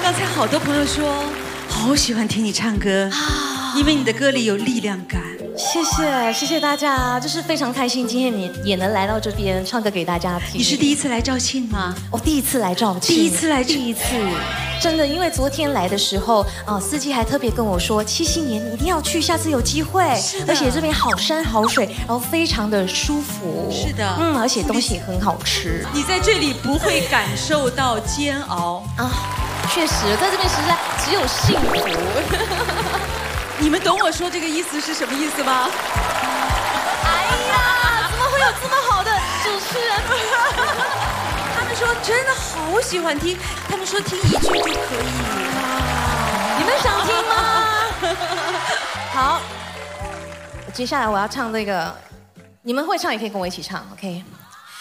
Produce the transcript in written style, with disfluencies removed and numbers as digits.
刚才好多朋友说，好喜欢听你唱歌啊，因为你的歌里有力量感。 谢谢大家，就是非常开心，今天你也能来到这边唱歌给大家听。 你是第一次来肇庆吗？ 我第一次来肇庆， 第一次， 真的，因为昨天来的时候，司机还特别跟我说，7夕年你一定要去，下次有机会。而且这边好山好水，然后非常的舒服。 是的， 而且东西很好吃。 你在这里不会感受到煎熬啊， 确实，在这边实在只有幸福。 你们懂我说这个意思是什么意思吗？ 哎呀，怎么会有这么好的主持人？ 他们说真的好喜欢听，他们说听一句就可以。 你们想听吗？好，接下来我要唱这个，你们会唱也可以跟我一起唱 ，OK。